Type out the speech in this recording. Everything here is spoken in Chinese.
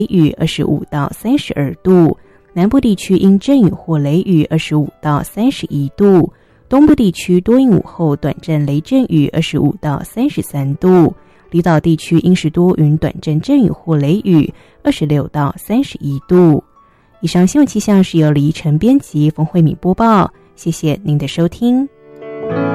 雨25到32度，南部地区因阵雨或雷雨25到31度，东部地区多云午后短暂雷阵雨25到33度，离岛地区因是多云短暂阵雨或雷雨26到31度。以上新闻气象是由李依晨编辑，冯慧敏播报，谢谢您的收听。